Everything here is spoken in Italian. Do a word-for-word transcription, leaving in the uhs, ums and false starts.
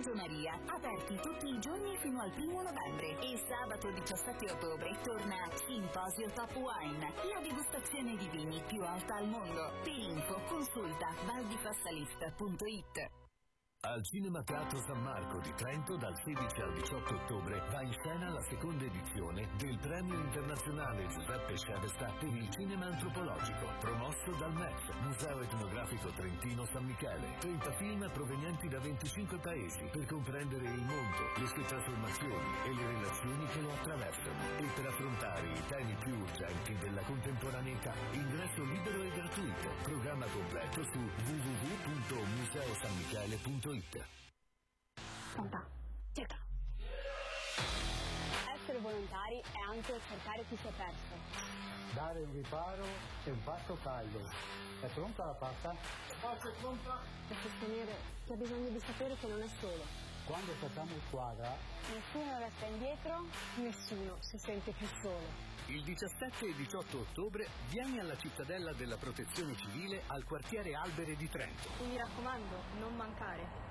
Rifugio Maria, aperti tutti i giorni fino al primo novembre. E sabato diciassette ottobre torna Simposio Top Wine, la degustazione di vini più alta al mondo. Per info consulta valdifassalista punto it. Al Cinema Teatro San Marco di Trento dal sedici al diciotto ottobre va in scena la seconda edizione del Premio Internazionale Giuseppe Sciavesta per il Cinema Antropologico, promosso dal M E T, Museo Etnografico Trentino San Michele. trenta film provenienti da venticinque paesi per comprendere il mondo, le sue trasformazioni e le relazioni che lo attraversano e per affrontare i temi più urgenti della contemporaneità. Ingresso libero e gratuito. Programma completo su w w w punto museo san michele punto it. Pronta, cerca. Essere volontari è anche cercare chi si è perso. Dare un riparo e un pasto caldo. È pronta la pasta? La pasta è pronta? Per sostenere chi ha bisogno di sapere che non è solo. Quando facciamo squadra, Nessuno resta indietro, nessuno si sente più solo. Il diciassette e diciotto ottobre vieni alla cittadella della Protezione Civile al quartiere Albere di Trento. E mi raccomando, non mancare.